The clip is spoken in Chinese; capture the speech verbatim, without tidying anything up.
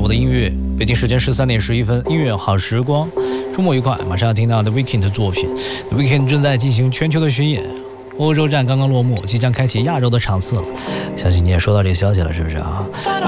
的音乐。北京时间十三点十一分，音乐好时光，周末愉快。马上要听到 The Weeknd 的作品 The Weeknd 正在进行全球的巡演，欧洲站刚刚落幕，即将开启亚洲的场次了。相信你也收到这个消息了，是不是啊？